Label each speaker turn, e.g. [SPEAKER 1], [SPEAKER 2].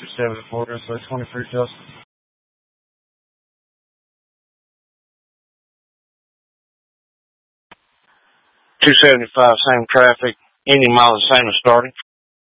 [SPEAKER 1] 274, go say 23 Justin.
[SPEAKER 2] 275, same traffic. Any mile the same as starting.